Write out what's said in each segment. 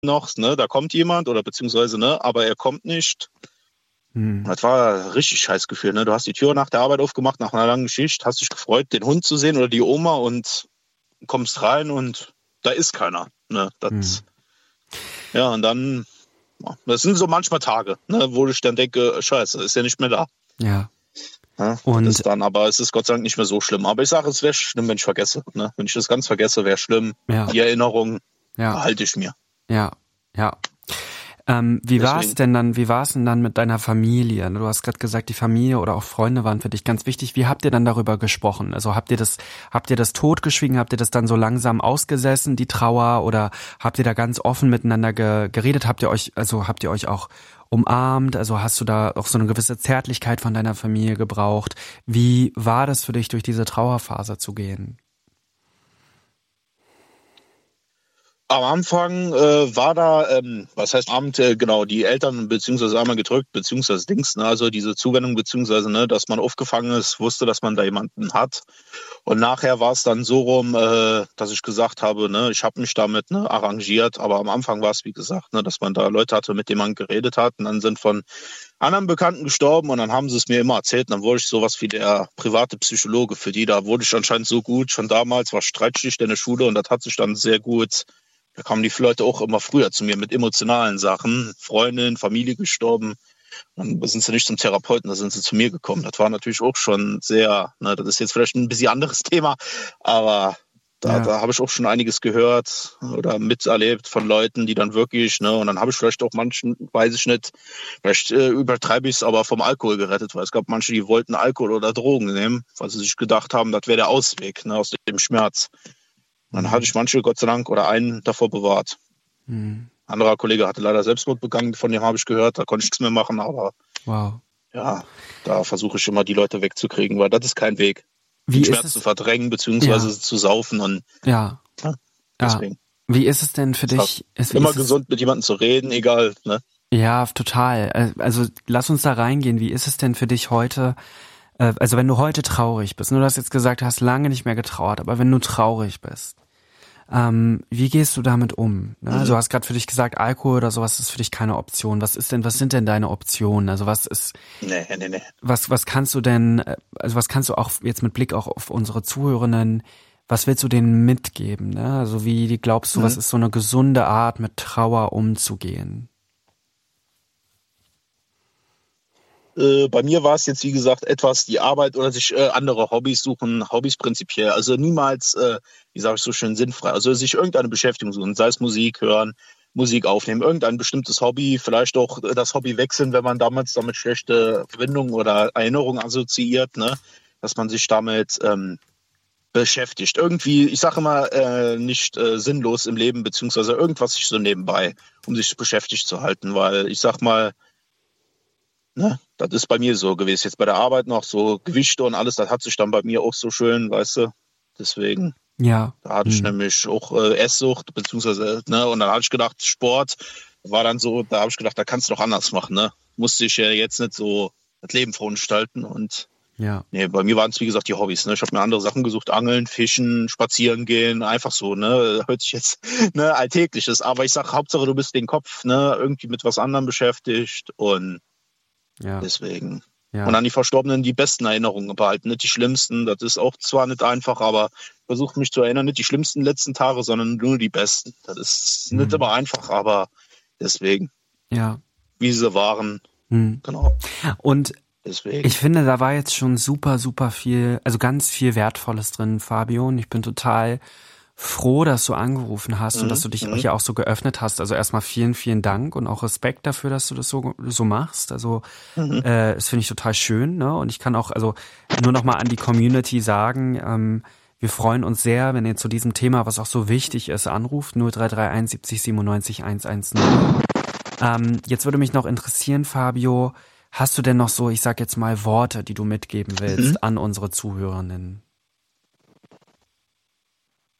noch, ne, da kommt jemand oder beziehungsweise, ne, aber er kommt nicht. Das war ein richtig scheiß Gefühl, ne? Du hast die Tür nach der Arbeit aufgemacht, nach einer langen Schicht, hast dich gefreut, den Hund zu sehen oder die Oma und kommst rein und da ist keiner, ne? Ja, und dann, das sind so manchmal Tage, ne, wo ich dann denke, scheiße, ist ja nicht mehr da. Ja. Und das dann, aber es ist Gott sei Dank nicht mehr so schlimm. Aber ich sage, es wäre schlimm, wenn ich vergesse, ne? Wenn ich das ganz vergesse, wäre schlimm. Ja. Die Erinnerung behalte ich mir. Ja. Wie war es denn dann mit deiner Familie? Du hast gerade gesagt, die Familie oder auch Freunde waren für dich ganz wichtig. Wie habt ihr dann darüber gesprochen? Also habt ihr das totgeschwiegen? Habt ihr das dann so langsam ausgesessen, die Trauer? Oder habt ihr da ganz offen miteinander geredet? Habt ihr euch auch umarmt? Also hast du da auch so eine gewisse Zärtlichkeit von deiner Familie gebraucht? Wie war das für dich, durch diese Trauerphase zu gehen? Am Anfang war da, was heißt Abend, genau, die Eltern beziehungsweise einmal gedrückt, beziehungsweise Dings, ne, also diese Zuwendung, beziehungsweise, ne, dass man aufgefangen ist, wusste, dass man da jemanden hat. Und nachher war es dann so rum, dass ich gesagt habe, ne, ich habe mich damit, ne, arrangiert, aber am Anfang war es, wie gesagt, ne, dass man da Leute hatte, mit denen man geredet hat und dann sind von anderen Bekannten gestorben und dann haben sie es mir immer erzählt und dann wurde ich sowas wie der private Psychologe für die. Da wurde ich anscheinend so gut, schon damals war Streitschicht in der Schule und das hat sich dann sehr gut. Da kamen die Leute auch immer früher zu mir mit emotionalen Sachen. Freundin, Familie gestorben. Dann sind sie nicht zum Therapeuten, da sind sie zu mir gekommen. Das war natürlich auch schon sehr, ne, das ist jetzt vielleicht ein bisschen anderes Thema, aber da habe ich auch schon einiges gehört oder miterlebt von Leuten, die dann wirklich, ne, und dann habe ich vielleicht auch manchen, weiß ich nicht, vielleicht übertreibe ich es, aber vom Alkohol gerettet, weil es gab manche, die wollten Alkohol oder Drogen nehmen, weil sie sich gedacht haben, das wäre der Ausweg, ne, aus dem Schmerz. Dann hatte ich manche, Gott sei Dank, oder einen davor bewahrt. Anderer Kollege hatte leider Selbstmord begangen, von dem habe ich gehört, da konnte ich nichts mehr machen, aber ja, da versuche ich immer, die Leute wegzukriegen, weil das ist kein Weg. Den Schmerz zu verdrängen, beziehungsweise zu saufen und deswegen. Wie ist es denn für dich? Immer gesund mit jemandem zu reden, egal, ne? Ja, total. Also lass uns da reingehen. Wie ist es denn für dich heute? Also wenn du heute traurig bist, du hast jetzt gesagt, du hast lange nicht mehr getrauert, aber wenn du traurig bist, wie gehst du damit um? Ne? Also du hast gerade für dich gesagt, Alkohol oder sowas ist für dich keine Option. Was sind denn deine Optionen? Also was ist, Nee. was kannst du denn, also was kannst du auch jetzt mit Blick auch auf unsere Zuhörenden, was willst du denen mitgeben? Ne? Also wie glaubst du, was ist so eine gesunde Art, mit Trauer umzugehen? Bei mir war es jetzt, wie gesagt, etwas die Arbeit oder sich andere Hobbys suchen, Hobbys prinzipiell. Also niemals, wie sage ich so schön, sinnfrei. Also sich irgendeine Beschäftigung suchen, sei es Musik hören, Musik aufnehmen, irgendein bestimmtes Hobby, vielleicht auch das Hobby wechseln, wenn man damals damit schlechte Verbindungen oder Erinnerungen assoziiert, ne? Dass man sich damit beschäftigt. Irgendwie, ich sage immer, nicht sinnlos im Leben, beziehungsweise irgendwas sich so nebenbei, um sich beschäftigt zu halten, weil ich sag mal, ne, das ist bei mir so gewesen. Jetzt bei der Arbeit noch so Gewichte und alles, das hat sich dann bei mir auch so schön, weißt du. Deswegen, da hatte ich nämlich auch Esssucht, beziehungsweise, ne, und dann hatte ich gedacht, Sport war dann so, da habe ich gedacht, da kannst du doch anders machen, ne. Musste ich ja jetzt nicht so das Leben verunstalten und nee, bei mir waren es, wie gesagt, die Hobbys, ne. Ich habe mir andere Sachen gesucht, Angeln, Fischen, Spazieren gehen, einfach so, ne. Hört sich jetzt, ne, Alltägliches, aber ich sag, Hauptsache du bist den Kopf, ne, irgendwie mit was anderem beschäftigt und deswegen. Ja. Und an die Verstorbenen die besten Erinnerungen behalten, nicht die schlimmsten. Das ist auch zwar nicht einfach, aber versucht mich zu erinnern, nicht die schlimmsten letzten Tage, sondern nur die besten. Das ist nicht immer einfach, aber deswegen. Ja. Wie sie waren. Genau. Und deswegen. Ich finde, da war jetzt schon super, super viel, also ganz viel Wertvolles drin, Fabio. Und ich bin total froh, dass du angerufen hast und dass du dich hier auch so geöffnet hast. Also erstmal vielen, vielen Dank und auch Respekt dafür, dass du das so machst. Also das finde ich total schön, ne? Und ich kann auch also nur noch mal an die Community sagen, wir freuen uns sehr, wenn ihr zu diesem Thema, was auch so wichtig ist, anruft, 0331 70 97 110. Jetzt würde mich noch interessieren, Fabio, hast du denn noch so, ich sag jetzt mal, Worte, die du mitgeben willst an unsere Zuhörenden?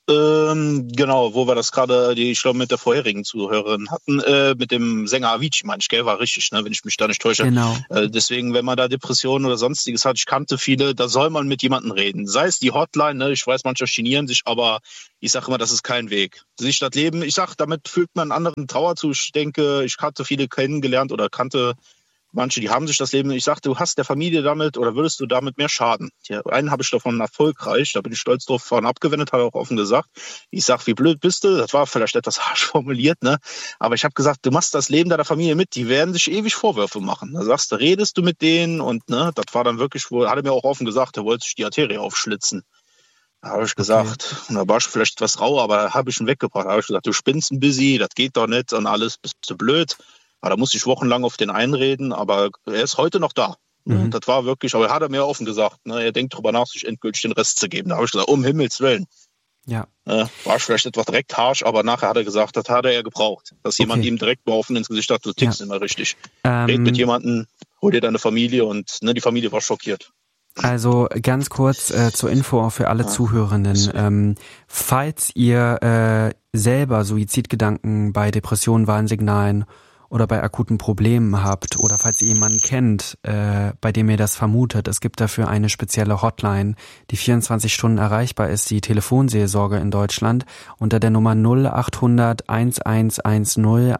Genau, wo wir das gerade, ich glaube, mit der vorherigen Zuhörerin hatten, mit dem Sänger Avicii, meine ich, gell, war richtig, ne, wenn ich mich da nicht täusche. Genau. Deswegen, wenn man da Depressionen oder sonstiges hat, ich kannte viele, da soll man mit jemandem reden. Sei es die Hotline, ne, ich weiß, manche genieren sich, aber ich sage immer, das ist kein Weg. Sich das Leben, ich sag, damit fügt man anderen Trauer zu. Ich denke, ich hatte viele kennengelernt oder kannte manche, die haben sich das Leben, ich sag, du hast der Familie damit oder würdest du damit mehr schaden. Ja, einen habe ich davon erfolgreich, da bin ich stolz drauf, von abgewendet, habe ich auch offen gesagt. Ich sag, wie blöd bist du? Das war vielleicht etwas harsch formuliert, ne? Aber ich habe gesagt, du machst das Leben deiner Familie mit, die werden sich ewig Vorwürfe machen. Da sagst du, redest du mit denen und ne, das war dann wirklich, hat er mir auch offen gesagt, er wollte sich die Arterie aufschlitzen. Da habe ich gesagt, und da war ich vielleicht etwas rau, aber habe ich ihn weggebracht. Da habe ich gesagt, du spinnst ein bisschen, das geht doch nicht und alles, bist du blöd. Aber da musste ich wochenlang auf den einreden, aber er ist heute noch da. Mhm. Das war wirklich, aber er hat mir offen gesagt, ne, er denkt darüber nach, sich endgültig den Rest zu geben. Da habe ich gesagt, um Himmels Willen. Ja. War vielleicht etwas direkt harsch, aber nachher hat er gesagt, das hat er ja gebraucht. Dass jemand ihm direkt mal offen ins Gesicht hat, du tickst immer richtig. Red mit jemandem, hol dir deine Familie und ne, die Familie war schockiert. Also ganz kurz zur Info auch für alle Zuhörenden. Falls ihr selber Suizidgedanken bei Depressionen, Warnsignalen oder bei akuten Problemen habt oder falls ihr jemanden kennt, bei dem ihr das vermutet, es gibt dafür eine spezielle Hotline, die 24 Stunden erreichbar ist, die Telefonseelsorge in Deutschland unter der Nummer 0800 1110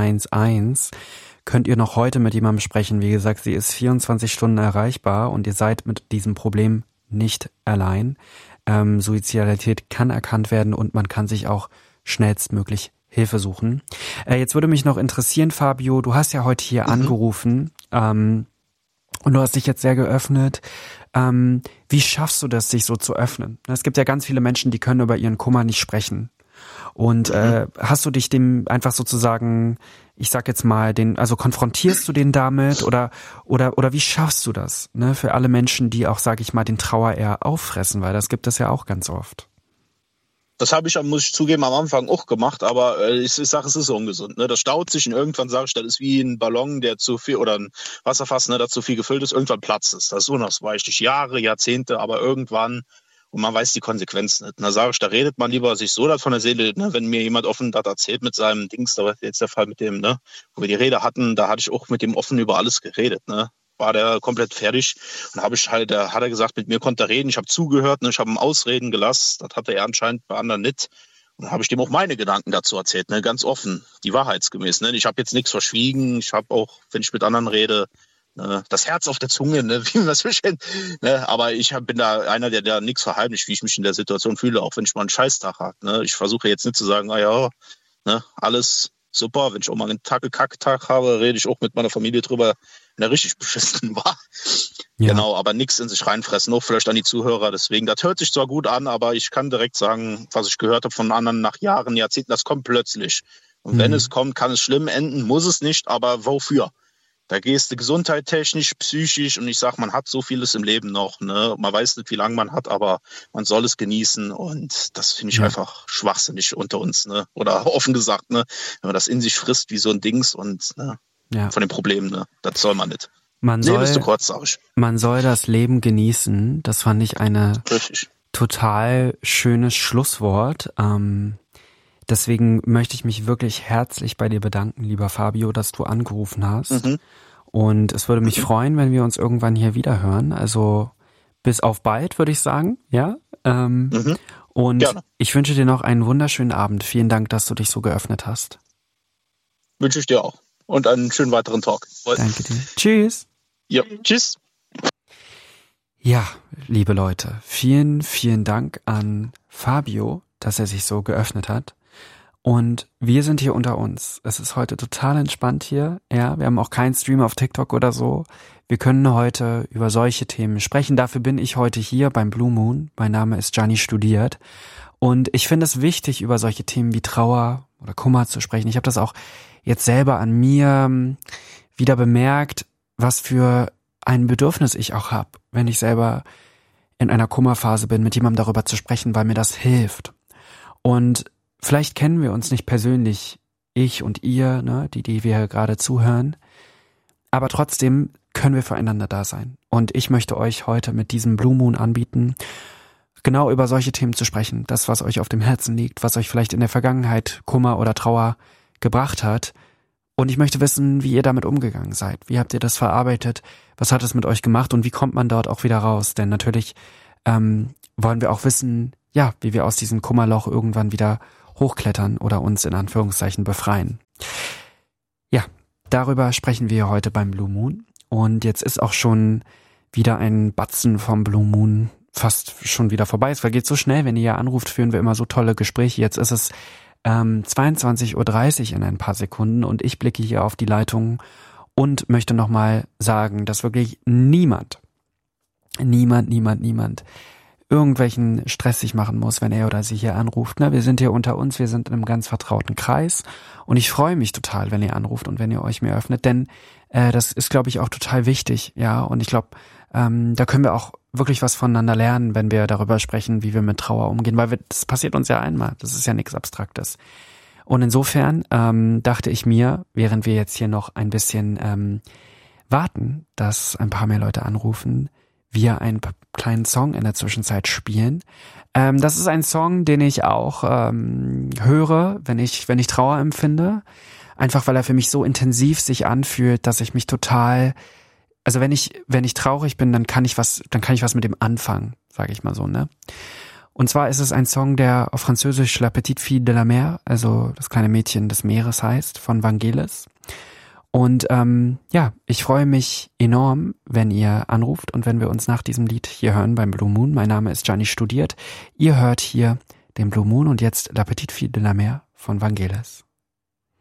111 könnt ihr noch heute mit jemandem sprechen. Wie gesagt, sie ist 24 Stunden erreichbar und ihr seid mit diesem Problem nicht allein. Suizidalität kann erkannt werden und man kann sich auch schnellstmöglich Hilfe suchen. Jetzt würde mich noch interessieren, Fabio, du hast ja heute hier angerufen und du hast dich jetzt sehr geöffnet. Wie schaffst du das, sich so zu öffnen? Es gibt ja ganz viele Menschen, die können über ihren Kummer nicht sprechen. Und hast du dich dem einfach sozusagen, ich sag jetzt mal, also konfrontierst du den damit oder wie schaffst du das? Ne? Für alle Menschen, die auch, sag ich mal, den Trauer eher auffressen, weil das gibt es ja auch ganz oft. Das habe ich, muss ich zugeben, am Anfang auch gemacht, aber ich sage, es ist ungesund. Ne? Das staut sich und irgendwann sage ich, das ist wie ein Ballon, der zu viel, oder ein Wasserfass, ne, das zu viel gefüllt ist, irgendwann platzt es. Das ist unausweichlich. Jahre, Jahrzehnte, aber irgendwann, und man weiß die Konsequenzen nicht. Da sage ich, da redet man lieber sich so das von der Seele, ne? Wenn mir jemand offen das erzählt mit seinem Dings, da war jetzt der Fall mit dem, ne, wo wir die Rede hatten, da hatte ich auch mit dem offen über alles geredet, ne. War der komplett fertig und habe ich halt, hat er gesagt, mit mir konnte er reden, ich habe zugehört, ne, ich habe ihm ausreden gelassen, das hatte er anscheinend bei anderen nicht. Und dann habe ich dem auch meine Gedanken dazu erzählt, ne, ganz offen, die wahrheitsgemäß, ne. Ich habe jetzt nichts verschwiegen, ich habe auch, wenn ich mit anderen rede, ne, das Herz auf der Zunge, ne, wie man das so kennt, ne, aber ich bin da einer, der da nichts verheimlicht, wie ich mich in der Situation fühle, auch wenn ich mal einen Scheißtag habe, ne. Ich versuche jetzt nicht zu sagen, ja, ne, alles super, wenn ich auch mal einen Kacktag habe, rede ich auch mit meiner Familie drüber, wenn er richtig beschissen war. Ja. Genau, aber nichts in sich reinfressen, auch vielleicht an die Zuhörer. Deswegen, das hört sich zwar gut an, aber ich kann direkt sagen, was ich gehört habe von anderen nach Jahren, Jahrzehnten, das kommt plötzlich. Und wenn es kommt, kann es schlimm enden, muss es nicht, aber wofür? Da gehst du gesundheitstechnisch, psychisch und ich sag, man hat so vieles im Leben noch, ne? Man weiß nicht, wie lange man hat, aber man soll es genießen und das finde ich einfach schwachsinnig unter uns, ne? Oder offen gesagt, ne? Wenn man das in sich frisst wie so ein Dings und ne? Von den Problemen, ne? Das soll man nicht. Leben ist zu kurz, sag ich. Man soll das Leben genießen. Das fand ich eine total schönes Schlusswort. Deswegen möchte ich mich wirklich herzlich bei dir bedanken, lieber Fabio, dass du angerufen hast. Und es würde mich freuen, wenn wir uns irgendwann hier wieder hören. Also bis auf bald, würde ich sagen. Ja. Und gerne. Ich wünsche dir noch einen wunderschönen Abend. Vielen Dank, dass du dich so geöffnet hast. Wünsche ich dir auch. Und einen schönen weiteren Talk. Danke dir. Tschüss. Ja, tschüss. Ja, liebe Leute, vielen, vielen Dank an Fabio, dass er sich so geöffnet hat. Und wir sind hier unter uns. Es ist heute total entspannt hier. Ja, wir haben auch keinen Stream auf TikTok oder so. Wir können heute über solche Themen sprechen. Dafür bin ich heute hier beim Blue Moon. Mein Name ist Gianni Studiert. Und ich finde es wichtig, über solche Themen wie Trauer oder Kummer zu sprechen. Ich habe das auch jetzt selber an mir wieder bemerkt, was für ein Bedürfnis ich auch habe, wenn ich selber in einer Kummerphase bin, mit jemandem darüber zu sprechen, weil mir das hilft. Und vielleicht kennen wir uns nicht persönlich, ich und ihr, ne, die wir gerade zuhören, aber trotzdem können wir füreinander da sein. Und ich möchte euch heute mit diesem Blue Moon anbieten, genau über solche Themen zu sprechen. Das, was euch auf dem Herzen liegt, was euch vielleicht in der Vergangenheit Kummer oder Trauer gebracht hat. Und ich möchte wissen, wie ihr damit umgegangen seid. Wie habt ihr das verarbeitet? Was hat es mit euch gemacht? Und wie kommt man dort auch wieder raus? Denn natürlich wollen wir auch wissen, ja, wie wir aus diesem Kummerloch irgendwann wieder hochklettern oder uns in Anführungszeichen befreien. Ja, darüber sprechen wir heute beim Blue Moon. Und jetzt ist auch schon wieder ein Batzen vom Blue Moon fast schon wieder vorbei. Es vergeht so schnell, wenn ihr ja anruft, führen wir immer so tolle Gespräche. Jetzt ist es 22:30 Uhr in ein paar Sekunden und ich blicke hier auf die Leitung und möchte nochmal sagen, dass wirklich niemand irgendwelchen Stress sich machen muss, wenn er oder sie hier anruft. Wir sind hier unter uns, wir sind in einem ganz vertrauten Kreis und ich freue mich total, wenn ihr anruft und wenn ihr euch mir öffnet, denn das ist, glaube ich, auch total wichtig, ja, und ich glaube, da können wir auch wirklich was voneinander lernen, wenn wir darüber sprechen, wie wir mit Trauer umgehen, weil das passiert uns ja einmal, das ist ja nichts Abstraktes. Und insofern dachte ich mir, während wir jetzt hier noch ein bisschen warten, dass ein paar mehr Leute anrufen, wir einen kleinen Song in der Zwischenzeit spielen. Das ist ein Song, den ich auch höre, wenn ich Trauer empfinde. Einfach weil er für mich so intensiv sich anfühlt, dass ich mich total, also wenn ich traurig bin, dann kann ich was mit dem anfangen, sage ich mal so, ne? Und zwar ist es ein Song, der auf Französisch La Petite Fille de la Mer, also das kleine Mädchen des Meeres heißt, von Vangelis. Und ja, ich freue mich enorm, wenn ihr anruft und wenn wir uns nach diesem Lied hier hören beim Blue Moon. Mein Name ist Gianni Studiert. Ihr hört hier den Blue Moon und jetzt La Petite Fille de la Mer von Vangelis.